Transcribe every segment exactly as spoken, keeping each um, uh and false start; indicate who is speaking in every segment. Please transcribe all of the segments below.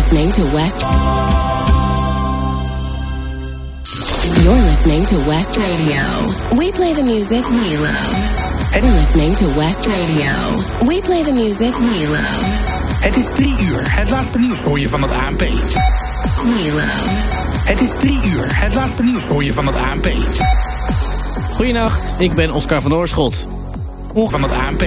Speaker 1: listening to West. You're listening to West Radio. We play the music we love. You're listening to West Radio. We play the music we love.
Speaker 2: Het is drie uur. Het laatste nieuws hoor je van het A N P.
Speaker 1: We love.
Speaker 2: Het is drie uur. Het laatste nieuws hoor je van het A N P.
Speaker 3: Goedenacht, ik ben Oscar van Oorschot.
Speaker 2: Van het A N P.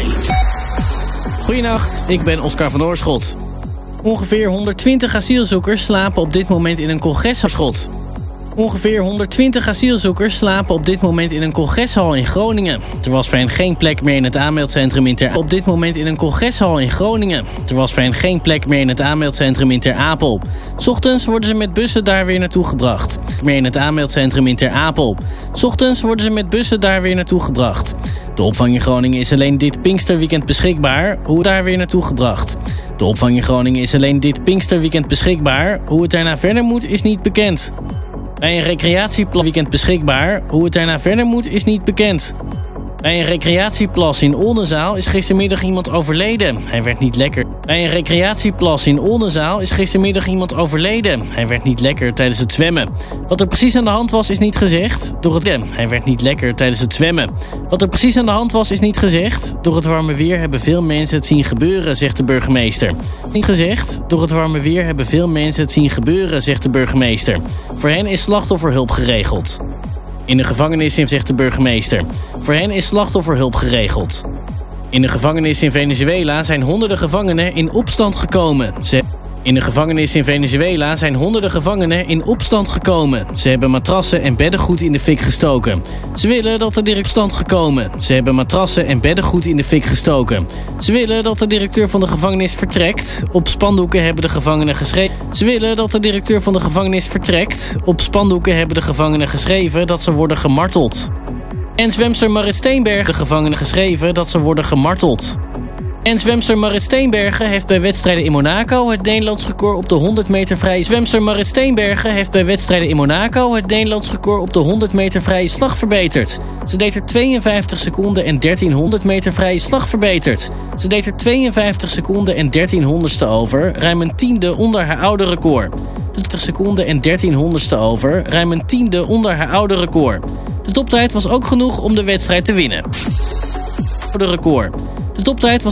Speaker 3: Goedenacht, ik ben Oscar van Oorschot. Ongeveer honderdtwintig asielzoekers slapen op dit moment in een congresschot. Ongeveer honderdtwintig asielzoekers slapen op dit moment in een congreshal in Groningen. Er was voor hen geen plek meer in het aanmeldcentrum in Ter Op dit moment in een congreshal in Groningen. Er was voor hen geen plek meer in het aanmeldcentrum in Ter Apel. 's Ochtends worden ze met bussen daar weer naartoe gebracht. Meer in het aanmeldcentrum in Ter Apel. 's Ochtends worden ze met bussen daar weer naartoe gebracht. De opvang in Groningen is alleen dit Pinksterweekend beschikbaar. Hoe het daar weer naartoe gebracht. De opvang in Groningen is alleen dit Pinksterweekend beschikbaar. Hoe het daarna verder moet is niet bekend. Bij een recreatieweekend beschikbaar. Hoe het daarna verder moet is niet bekend. Bij een recreatieplas in Oldenzaal is gistermiddag iemand overleden. Hij werd niet lekker. Bij een recreatieplas in Oldenzaal is gistermiddag iemand overleden. Hij werd niet lekker tijdens het zwemmen. Wat er precies aan de hand was is niet gezegd. Door het Hij werd niet lekker tijdens het zwemmen. Wat er precies aan de hand was is niet gezegd. Door het warme weer hebben veel mensen het zien gebeuren, zegt de burgemeester. Niet gezegd. Door het warme weer hebben veel mensen het zien gebeuren, zegt de burgemeester. Voor hen is slachtofferhulp geregeld. In de gevangenis, zegt de burgemeester. Voor hen is slachtofferhulp geregeld. In de gevangenis in Venezuela zijn honderden gevangenen in opstand gekomen. Ze... In de gevangenis in Venezuela zijn honderden gevangenen in opstand gekomen. Ze hebben matrassen en beddengoed in de fik gestoken. Ze willen dat de directeur gekomen. Ze hebben matrassen en beddengoed in de fik gestoken. Ze willen dat de directeur van de gevangenis vertrekt. Op spandoeken hebben de gevangenen geschreven. Ze willen dat de directeur van de gevangenis vertrekt. Op spandoeken hebben de gevangenen geschreven dat ze worden gemarteld. En zwemster Marit Steenbergen de gevangenen geschreven dat ze worden gemarteld. En zwemster Marit Steenbergen heeft bij wedstrijden in Monaco het Nederlands record op de honderd meter vrije zwemster Marit Steenbergen heeft bij wedstrijden in Monaco het Nederlands record op de honderd meter vrije slag verbeterd. Ze deed er tweeënvijftig seconden en dertien honderd meter vrije slag verbeterd. Ze deed er tweeënvijftig seconden en dertien honderdste over, ruim een tiende onder haar oude record. twintig seconden en dertien honderdste over, ruim een tiende onder haar oude record. De toptijd was ook genoeg om de wedstrijd te winnen. De record. De toptijd was